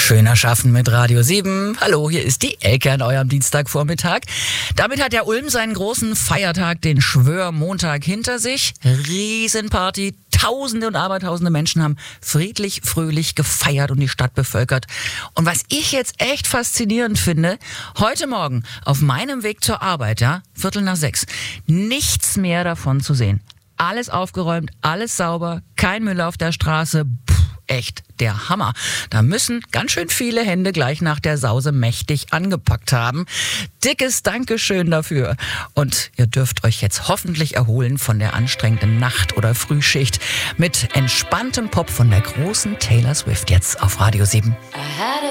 Schöner Schaffen mit Radio 7. Hallo, hier ist die Elke an eurem Dienstagvormittag. Damit hat der Ulm seinen großen Feiertag, den Schwörmontag, hinter sich. Riesenparty. Tausende und Abertausende Menschen haben friedlich, fröhlich gefeiert und die Stadt bevölkert. Und was ich jetzt echt faszinierend finde, heute Morgen auf meinem Weg zur Arbeit, 5:45, nichts mehr davon zu sehen. Alles aufgeräumt, alles sauber, kein Müll auf der Straße. Echt der Hammer. Da müssen ganz schön viele Hände gleich nach der Sause mächtig angepackt haben. Dickes Dankeschön dafür. Und ihr dürft euch jetzt hoffentlich erholen von der anstrengenden Nacht- oder Frühschicht mit entspanntem Pop von der großen Taylor Swift jetzt auf Radio 7.